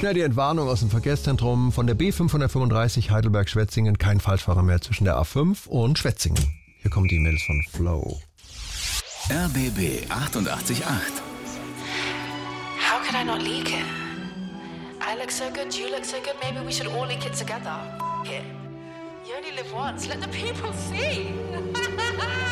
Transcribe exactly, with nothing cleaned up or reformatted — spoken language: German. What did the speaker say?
Schnell die Entwarnung aus dem Verkehrszentrum von der B fünfhundertfünfunddreißig Heidelberg-Schwetzingen. Kein Falschfahrer mehr zwischen der A fünf und Schwetzingen. Hier kommen die Mails von Flo. R B B achtundachtzig Komma acht. How could I not leak it? I look so good, you look so good, maybe we should all leak it together. It. You only live once, let the people see.